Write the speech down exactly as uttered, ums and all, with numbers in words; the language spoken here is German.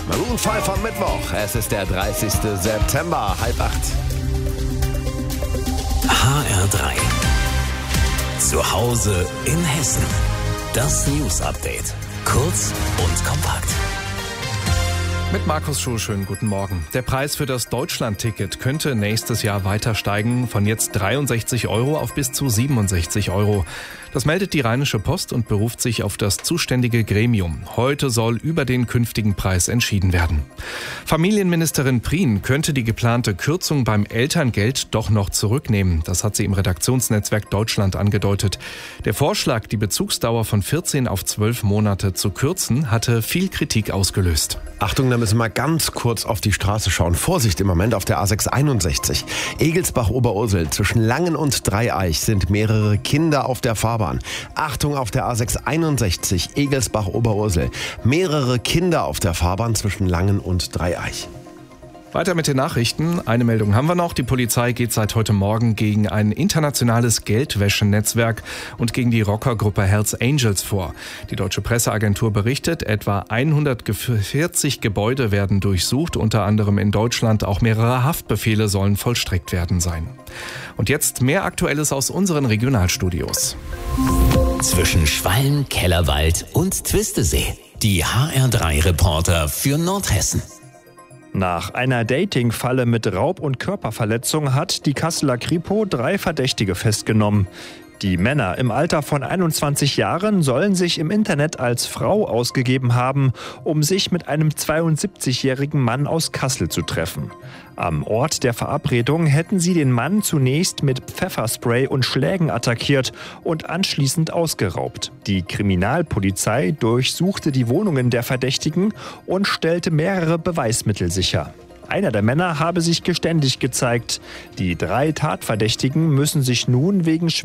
Maroon fünf am Mittwoch. Es ist der dreißigster September, halb acht. H R drei. Zu Hause in Hessen. Das News Update. Kurz und kompakt. Mit Markus Schuh, schönen guten Morgen. Der Preis für das Deutschland-Ticket könnte nächstes Jahr weiter steigen, von jetzt dreiundsechzig Euro auf bis zu siebenundsechzig Euro. Das meldet die Rheinische Post und beruft sich auf das zuständige Gremium. Heute soll über den künftigen Preis entschieden werden. Familienministerin Prien könnte die geplante Kürzung beim Elterngeld doch noch zurücknehmen. Das hat sie im Redaktionsnetzwerk Deutschland angedeutet. Der Vorschlag, die Bezugsdauer von vierzehn auf zwölf Monate zu kürzen, hatte viel Kritik ausgelöst. Achtung, da müssen wir ganz kurz auf die Straße schauen. Vorsicht im Moment auf der A sechs einundsechzig. Egelsbach-Oberursel zwischen Langen und Dreieich sind mehrere Kinder auf der Fahrbahn. Achtung auf der A sechs einundsechzig, Egelsbach-Oberursel. Mehrere Kinder auf der Fahrbahn zwischen Langen und Dreieich. Weiter mit den Nachrichten. Eine Meldung haben wir noch. Die Polizei geht seit heute Morgen gegen ein internationales Geldwäschenetzwerk und gegen die Rockergruppe Hells Angels vor. Die deutsche Presseagentur berichtet, etwa hundertvierzig Gebäude werden durchsucht, unter anderem in Deutschland. Auch mehrere Haftbefehle sollen vollstreckt werden sein. Und jetzt mehr Aktuelles aus unseren Regionalstudios. Zwischen Schwalm, Kellerwald und Twistesee. Die H R drei Reporter für Nordhessen. Nach einer Dating-Falle mit Raub und Körperverletzung hat die Kasseler Kripo drei Verdächtige festgenommen. Die Männer im Alter von einundzwanzig Jahren sollen sich im Internet als Frau ausgegeben haben, um sich mit einem zweiundsiebzigjährigen Mann aus Kassel zu treffen. Am Ort der Verabredung hätten sie den Mann zunächst mit Pfefferspray und Schlägen attackiert und anschließend ausgeraubt. Die Kriminalpolizei durchsuchte die Wohnungen der Verdächtigen und stellte mehrere Beweismittel sicher. Einer der Männer habe sich geständig gezeigt. Die drei Tatverdächtigen müssen sich nun wegen